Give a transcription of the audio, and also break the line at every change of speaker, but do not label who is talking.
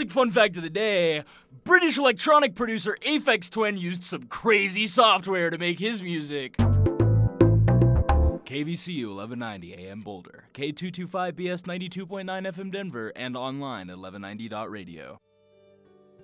big fun fact of the day, British electronic producer Aphex Twin used some crazy software to make his music. KVCU 1190 AM Boulder, K225BS 92.9 FM Denver, and online at 1190.radio.